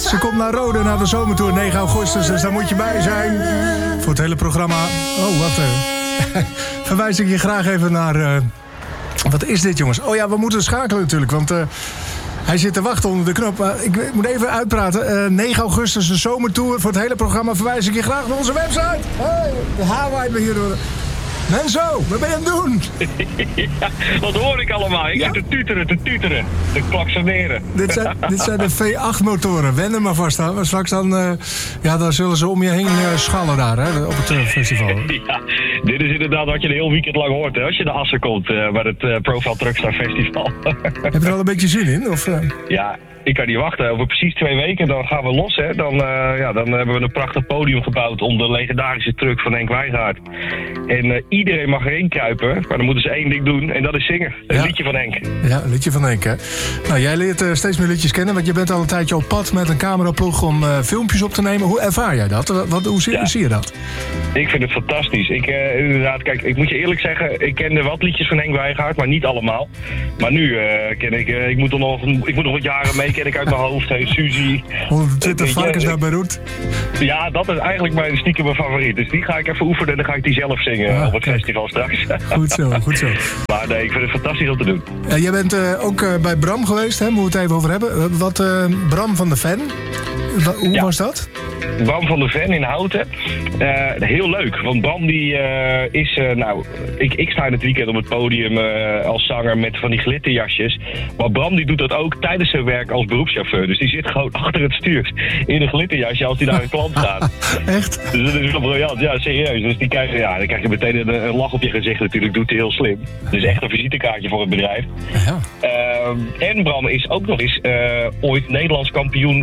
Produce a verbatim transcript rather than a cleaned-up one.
Ze komt naar Rode, naar de zomertour, negen augustus. Dus daar moet je bij zijn. Voor het hele programma. Oh, wacht even. Verwijs ik je graag even naar... Uh... Wat is dit, jongens? Oh ja, we moeten schakelen natuurlijk, want... Uh... Hij zit te wachten onder de knop. Uh, ik moet even uitpraten. Uh, negen augustus, de zomertour. Voor het hele programma verwijs ik je graag naar onze website. Hey, de haarwaait me hier door. Menzo, wat ben je aan het doen? Ja, wat hoor ik allemaal? Ik ja? zit te tuteren, te tuteren. Te klaksoneren. Dit zijn, dit zijn de V acht motoren. Wend er maar vast aan. Maar straks dan, uh, ja, dan zullen ze om je heen uh, schallen daar, hè, op het uh, festival. Ja, dit is inderdaad wat je de heel weekend lang hoort, hè, als je naar Assen komt, uh, bij het uh, Profile Truckstar Festival. Heb je er al een beetje zin in? Of, uh... Ja, ik kan niet wachten. Over precies twee weken dan gaan we los. Hè. Dan, uh, ja, dan hebben we een prachtig podium gebouwd om de legendarische truck van Henk Wijngaard. En uh, iedereen mag erin kruipen, maar dan moeten ze één ding doen en dat is zingen. Een ja. liedje van Henk. Ja, een liedje van Henk, hè. Nou, jij leert uh, steeds meer liedjes kennen, want je bent al een tijdje op pad met een cameraploeg om uh, filmpjes op te nemen. Hoe ervaar jij dat? Wat, hoe, zie, ja. hoe zie je dat? Ik vind het fantastisch. Ik, uh, inderdaad, kijk, ik moet je eerlijk zeggen, ik kende wat liedjes van Henk Wijngaard, maar niet allemaal. Maar nu uh, ken ik, uh, ik moet er nog, ik moet nog wat jaren mee, ken ik uit mijn hoofd. Hey, Suzy. honderdtwintig varkens naar Beirut. Ja, dat is eigenlijk mijn stiekem mijn favoriet. Dus die ga ik even oefenen en dan ga ik die zelf zingen ah, op het kijk. festival straks. Goed zo, goed zo. Maar nee, ik vind het fantastisch om te doen. Uh, jij bent uh, ook uh, bij Bram geweest, hè? Moeten we het even over hebben. Uh, wat uh, Bram van de Ven, Wa- hoe ja. was dat? Bram van de Ven in Houten. Uh, heel leuk, want Bram die uh, is, uh, nou, ik, ik sta in het weekend op het podium uh, als zanger met van die glitterjasjes. Maar Bram die doet dat ook tijdens zijn werk als beroepschauffeur. Dus die zit gewoon achter het stuur in een glitterjasje als hij naar een klant gaat. Echt? Dus dat is wel briljant, ja, serieus. Dus die krijg, ja, dan krijg je meteen een, een lach op je gezicht natuurlijk, doet hij heel slim. Dus echt een visitekaartje voor het bedrijf. Ja. Uh, en Bram is ook nog eens uh, ooit Nederlands kampioen